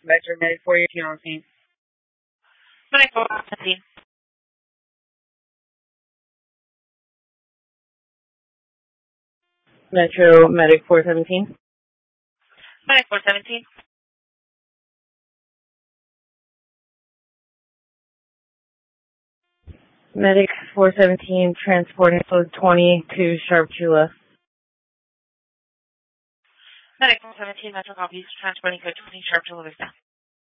Metro Medic 418 on scene. Medic 417. Metro Medic 417. Medic 417. Medic 417 transporting code 20 to Sharp Chula. Medic 417, Metro copies, transporting code 20, Sharp Chula Vista.